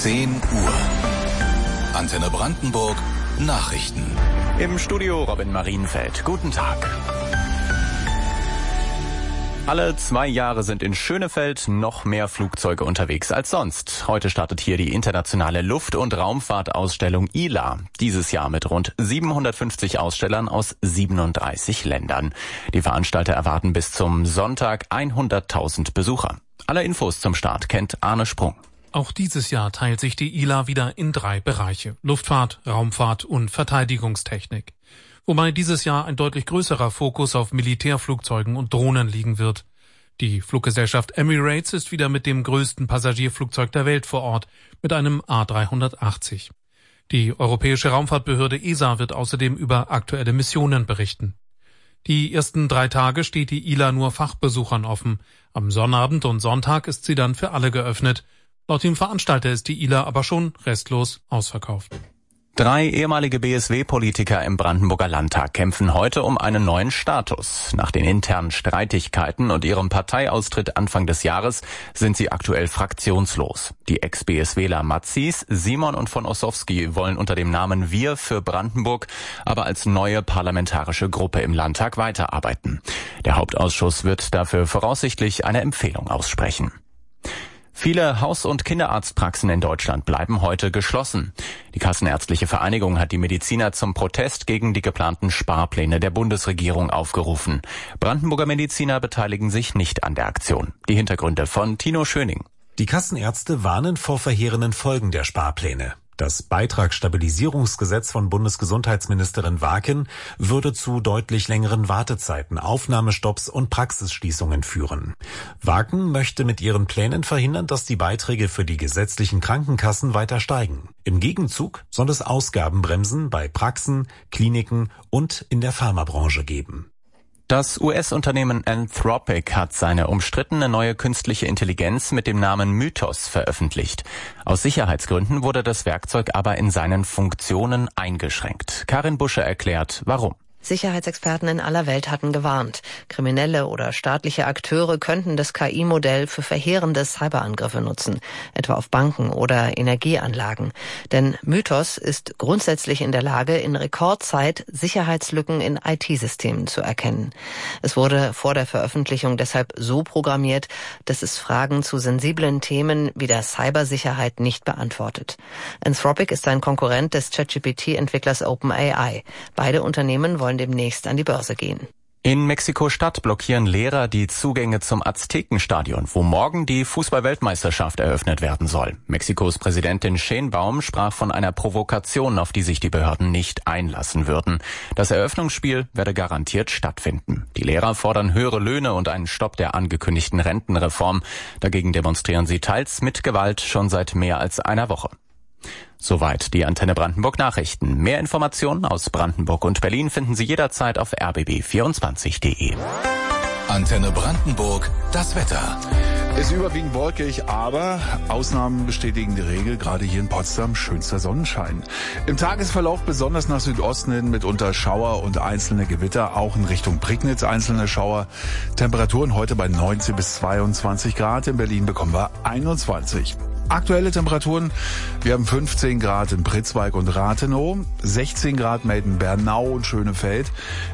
10 Uhr. Antenne Brandenburg Nachrichten. Im Studio Robin Marienfeld. Guten Tag. Alle 2 Jahre sind in Schönefeld noch mehr Flugzeuge unterwegs als sonst. Heute startet hier die internationale Luft- und Raumfahrtausstellung ILA. Dieses Jahr mit rund 750 Ausstellern aus 37 Ländern. Die Veranstalter erwarten bis zum Sonntag 100.000 Besucher. Alle Infos zum Start kennt Arne Sprung. Auch dieses Jahr teilt sich die ILA wieder in 3 Bereiche: Luftfahrt, Raumfahrt und Verteidigungstechnik. Wobei dieses Jahr ein deutlich größerer Fokus auf Militärflugzeugen und Drohnen liegen wird. Die Fluggesellschaft Emirates ist wieder mit dem größten Passagierflugzeug der Welt vor Ort, mit einem A380. Die Europäische Raumfahrtbehörde ESA wird außerdem über aktuelle Missionen berichten. Die ersten 3 Tage steht die ILA nur Fachbesuchern offen. Am Sonnabend und Sonntag ist sie dann für alle geöffnet. Laut dem Veranstalter ist die ILA aber schon restlos ausverkauft. 3 ehemalige BSW-Politiker im Brandenburger Landtag kämpfen heute um einen neuen Status. Nach den internen Streitigkeiten und ihrem Parteiaustritt Anfang des Jahres sind sie aktuell fraktionslos. Die Ex-BSWler Matzis, Simon und von Ossowski wollen unter dem Namen Wir für Brandenburg aber als neue parlamentarische Gruppe im Landtag weiterarbeiten. Der Hauptausschuss wird dafür voraussichtlich eine Empfehlung aussprechen. Viele Haus- und Kinderarztpraxen in Deutschland bleiben heute geschlossen. Die Kassenärztliche Vereinigung hat die Mediziner zum Protest gegen die geplanten Sparpläne der Bundesregierung aufgerufen. Brandenburger Mediziner beteiligen sich nicht an der Aktion. Die Hintergründe von Tino Schöning. Die Kassenärzte warnen vor verheerenden Folgen der Sparpläne. Das Beitragsstabilisierungsgesetz von Bundesgesundheitsministerin Waken würde zu deutlich längeren Wartezeiten, Aufnahmestopps und Praxisschließungen führen. Waken möchte mit ihren Plänen verhindern, dass die Beiträge für die gesetzlichen Krankenkassen weiter steigen. Im Gegenzug soll es Ausgabenbremsen bei Praxen, Kliniken und in der Pharmabranche geben. Das US-Unternehmen Anthropic hat seine umstrittene neue künstliche Intelligenz mit dem Namen Mythos veröffentlicht. Aus Sicherheitsgründen wurde das Werkzeug aber in seinen Funktionen eingeschränkt. Karin Busche erklärt, warum. Sicherheitsexperten in aller Welt hatten gewarnt. Kriminelle oder staatliche Akteure könnten das KI-Modell für verheerende Cyberangriffe nutzen, etwa auf Banken oder Energieanlagen. Denn Mythos ist grundsätzlich in der Lage, in Rekordzeit Sicherheitslücken in IT-Systemen zu erkennen. Es wurde vor der Veröffentlichung deshalb so programmiert, dass es Fragen zu sensiblen Themen wie der Cybersicherheit nicht beantwortet. Anthropic ist ein Konkurrent des ChatGPT-Entwicklers OpenAI. Beide Unternehmen wollen demnächst an die Börse gehen. In Mexiko-Stadt blockieren Lehrer die Zugänge zum Aztekenstadion, wo morgen die Fußball-Weltmeisterschaft eröffnet werden soll. Mexikos Präsidentin Sheinbaum sprach von einer Provokation, auf die sich die Behörden nicht einlassen würden. Das Eröffnungsspiel werde garantiert stattfinden. Die Lehrer fordern höhere Löhne und einen Stopp der angekündigten Rentenreform. Dagegen demonstrieren sie teils mit Gewalt schon seit mehr als einer Woche. Soweit die Antenne Brandenburg Nachrichten. Mehr Informationen aus Brandenburg und Berlin finden Sie jederzeit auf rbb24.de. Antenne Brandenburg, das Wetter. Ist überwiegend wolkig, aber Ausnahmen bestätigen die Regel, gerade hier in Potsdam schönster Sonnenschein. Im Tagesverlauf besonders nach Südosten hin mitunter Schauer und einzelne Gewitter, auch in Richtung Prignitz einzelne Schauer. Temperaturen heute bei 19 bis 22 Grad, in Berlin bekommen wir 21. Aktuelle Temperaturen, wir haben 15 Grad in Pritzwalk und Rathenow, 16 Grad melden Bernau und Schönefeld,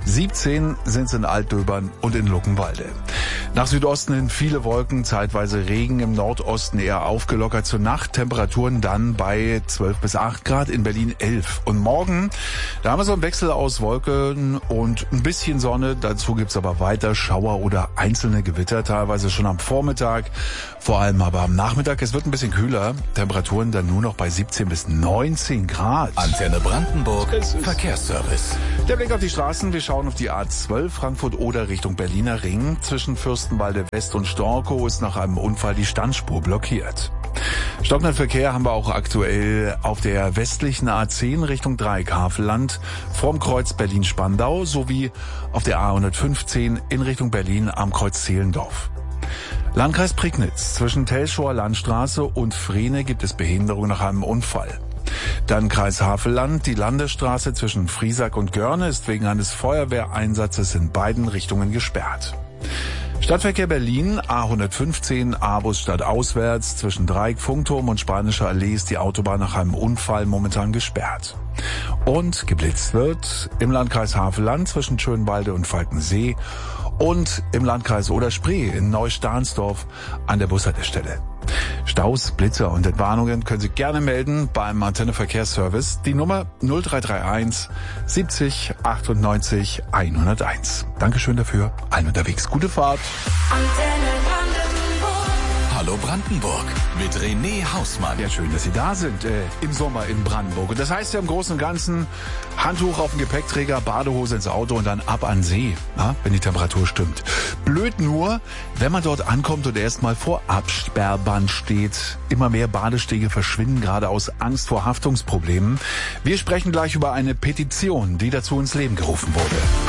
17 sind es in Altdöbern und in Luckenwalde. Nach Südosten hin viele Wolken, zeitweise Regen, im Nordosten eher aufgelockert zur Nacht, Temperaturen dann bei 12 bis 8 Grad, in Berlin 11. Und morgen, da haben wir so einen Wechsel aus Wolken und ein bisschen Sonne, dazu gibt's aber weiter Schauer oder einzelne Gewitter, teilweise schon am Vormittag, vor allem aber am Nachmittag. Es wird ein bisschen kühler, Temperaturen dann nur noch bei 17 bis 19 Grad. Antenne Brandenburg, Verkehrsservice. Der Blick auf die Straßen, wir schauen auf die A12 Frankfurt-Oder Richtung Berliner Ring. Zwischen Fürstenwalde West und Storkow ist nach einem Unfall die Standspur blockiert. Stockenden Verkehr haben wir auch aktuell auf der westlichen A10 Richtung Dreieckhavelland vorm Kreuz Berlin-Spandau sowie auf der A115 in Richtung Berlin am Kreuz Zehlendorf. Landkreis Prignitz, zwischen Telschauer Landstraße und Frehne gibt es Behinderung nach einem Unfall. Dann Kreis Havelland, die Landesstraße zwischen Friesack und Görne ist wegen eines Feuerwehreinsatzes in beiden Richtungen gesperrt. Stadtverkehr Berlin, A115, A-Bus stadtauswärts, zwischen Dreieck, Funkturm und Spanischer Allee ist die Autobahn nach einem Unfall momentan gesperrt. Und geblitzt wird im Landkreis Havelland zwischen Schönwalde und Falkensee und im Landkreis Oder-Spree in Neustahnsdorf an der Bushaltestelle. Staus, Blitzer und Entwarnungen können Sie gerne melden beim Antenne Verkehrsservice. Die Nummer 0331 70 98 101. Dankeschön dafür. Allen unterwegs. Gute Fahrt. Hallo Brandenburg mit René Hausmann. Ja, schön, dass Sie da sind im Sommer in Brandenburg. Und das heißt ja im Großen und Ganzen Handtuch auf den Gepäckträger, Badehose ins Auto und dann ab an See, ja, wenn die Temperatur stimmt. Blöd nur, wenn man dort ankommt und erstmal vor Absperrband steht. Immer mehr Badestege verschwinden, gerade aus Angst vor Haftungsproblemen. Wir sprechen gleich über eine Petition, die dazu ins Leben gerufen wurde.